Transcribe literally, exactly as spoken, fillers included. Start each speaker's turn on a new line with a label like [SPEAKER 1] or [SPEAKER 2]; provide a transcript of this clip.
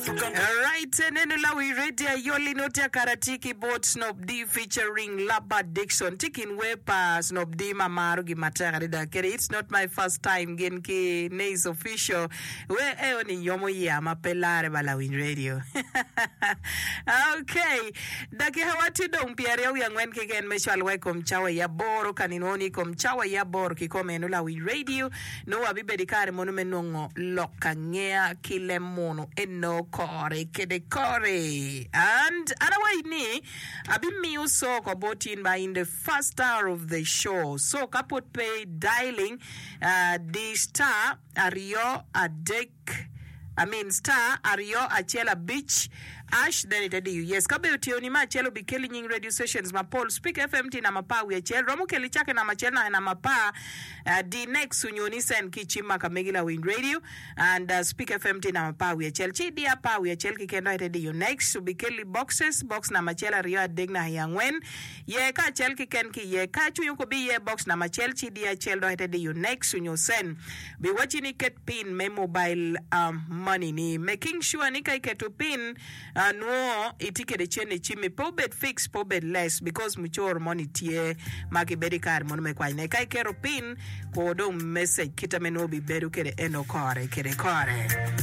[SPEAKER 1] Alright, neno la we radio yoli notia karatiki bot Snob D featuring Laba Dixon. Tikin wepa Snob D mamaru gi matari da kere. It's not my first time gen ki nays official. We eo ni yomo ya mapelare bala win radio. Okay. Daki hawati dong piare au yang wen kiken meshwal we kom chawa ya boro kaninoni kom chawa ya boro ki kom eno la win radio. No wabibe dikare monu menongo loka ngea kile mono eno kore kede kore. And anaway ni abimi so kobotin ba in the first hour of the show. So kapot pay dialing uh, the star Ario Adek I mean star Ario Achela Beach Ash then it adi yes kabe utioni ma chelo bikeli nying radio stations ma Paul Speak F M T na mapa we chelo romo keli chake na machena na mapa uh, di next unyoni sen kichima kamegila win radio and uh, Speak F M T na mapa we chelo chi dia pa we chelo kikendo it adi you next bikeli boxes box na machela rio adegna yangwen ye ka chelo kiken ki ye ka chuyo ko bi ye box na machel chi dia chelo it adi you next unyo sen be watching it pin me mobile um, money ni making sure nika iketu pin uh, no itike de chene chimi pobet fix pobet less because muchor money tie maki bedi kar mon me kwai ne kai kero pin ko do message kita menobi beru kere eno kore kere kore